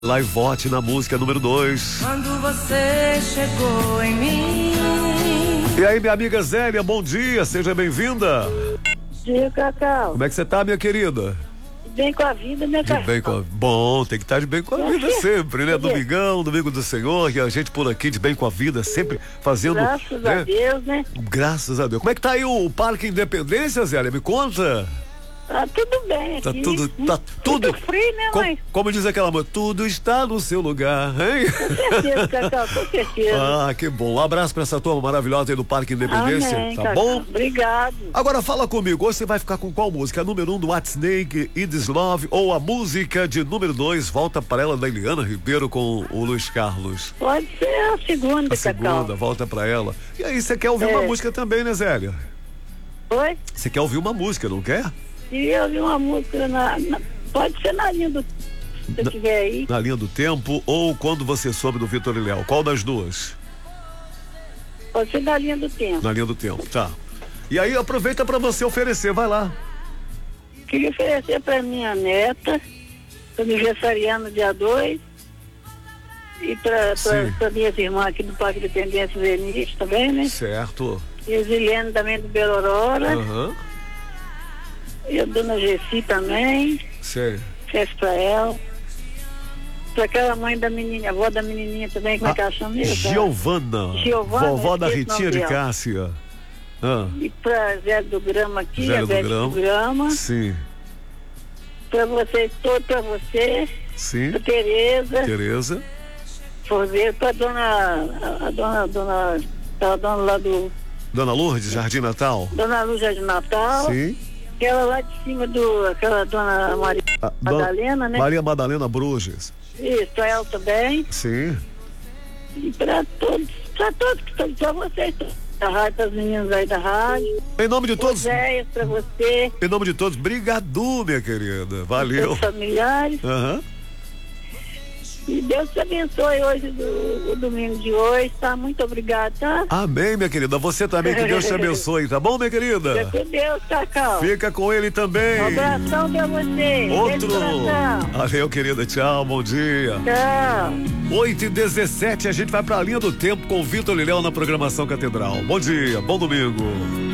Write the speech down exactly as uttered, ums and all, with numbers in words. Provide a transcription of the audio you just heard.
Lá e vote na música número dois. Quando você chegou em mim. E aí, minha amiga Zélia, bom dia, seja bem-vinda. Bom dia, Cacau. Como é que você tá, minha querida? Bem com a vida, né, Cacau? De bem com a... Bom, tem que estar de bem com a vida sempre, né? Domingão, domingo do Senhor, e a gente por aqui de bem com a vida, sempre fazendo... Graças né? a Deus, né? Graças a Deus. Como é que tá aí o Parque Independência, Zélia? Me conta. Tá tudo bem aqui. Tá tudo, tá tudo... Muito frio, né, Com, mãe? como diz aquela música, tudo está no seu lugar, hein? Com certeza, Cacau, com certeza. Ah, que bom. Um abraço pra essa turma maravilhosa aí do Parque Independência, Amém, tá Cacau. bom? Obrigado. Agora fala comigo, hoje você vai ficar com qual música? A número um do Whitesnake, It Is Love, ou a música de número dois, Volta Pra Ela, da Eliana Ribeiro com o Luiz Carlos? Pode ser a segunda, A segunda, Cacau. Volta Pra Ela. E aí, você quer ouvir É. uma música também, né, Zélia? Oi? Você quer ouvir uma música, não quer? E eu vi uma música na, na- pode ser na linha do... Se eu tiver aí. Na Linha do Tempo ou Quando Você Soube, do Vitor e Léo? Qual das duas? Pode ser na linha do tempo. Na Linha do Tempo, tá. E aí, aproveita pra você oferecer, vai lá. Queria oferecer pra minha neta, aniversariando dia dois, e pra, Sim. pra, pra minhas irmãs aqui do Parque Independência Verniz também, né? Certo. E a Zilene também do Belo Aurora. Aham. E a dona Gessi também. Sei. Festa pra ela. Pra aquela mãe da menininha, avó da menininha também, como é que ela chama mesmo? Giovana. Giovana, Vovó da esqueci o Ritinha nome de dela. Cássia. Ah, E pra Zé do Grama aqui, Zé a do Bete Grama. do Grama. sim, Pra vocês todos, pra você, sim. pra Tereza, Tereza. Forzeiro, pra dona, a, a dona, dona, a dona lá do, Dona Lourdes, Jardim Natal. dona Lúcia de Natal. Sim. Aquela lá de cima do, aquela dona Maria A dona Madalena, né? Maria Madalena Bruges. Isso, pra ela também. Sim. E pra todos, pra todos que estão, pra vocês, da rádio, pras meninas aí da rádio. Em nome de todos. Zéias, pra você, Em nome de todos, brigadu, minha querida. Valeu. seus familiares. Aham. E Deus te abençoe hoje, do, o domingo de hoje, tá? Muito obrigada, tá? Amém, minha querida. Você também, que Deus te abençoe, tá bom, minha querida? Fica com Deus, Cacau. Fica com ele também. Um abração pra você. Outro. Beijo no coração. Valeu, querida. Tchau, bom dia. Tchau. oito e dezessete, a gente vai pra Linha do Tempo com o Vitor e Léo na programação Catedral. Bom dia, bom domingo.